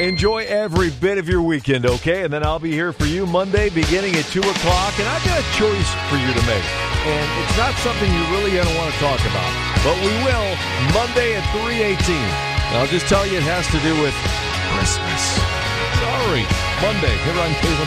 Enjoy every bit of your weekend, okay? And then I'll be here for you Monday beginning at 2 o'clock. And I've got a choice for you to make. And it's not something you're really going to want to talk about. But we will Monday at 3:18. I'll just tell you it has to do with Christmas. Sorry. Monday here on Cleveland.